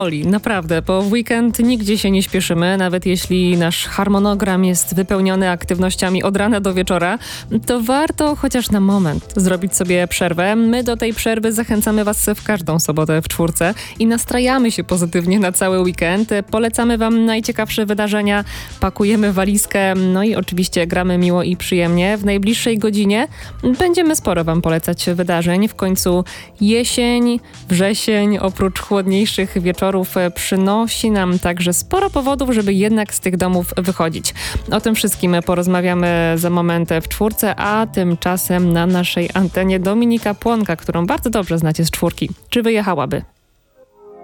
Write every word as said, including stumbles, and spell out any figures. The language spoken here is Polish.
Oli, naprawdę, bo w weekend nigdzie się nie śpieszymy, nawet jeśli nasz harmonogram jest wypełniony aktywnościami od rana do wieczora, to warto chociaż na moment zrobić sobie przerwę. My do tej przerwy zachęcamy Was w każdą sobotę w czwórce i nastrajamy się pozytywnie na cały weekend. Polecamy Wam najciekawsze wydarzenia, pakujemy walizkę, no i oczywiście gramy miło i przyjemnie. W najbliższej godzinie będziemy sporo Wam polecać wydarzeń. W końcu jesień, wrzesień, oprócz chłodniejszych wieczorów przynosi nam także sporo powodów, żeby jednak z tych domów wychodzić. O tym wszystkim porozmawiamy za moment w czwórce, a tymczasem na naszej antenie Dominika Płonka, którą bardzo dobrze znacie z czwórki. Czy wyjechałaby?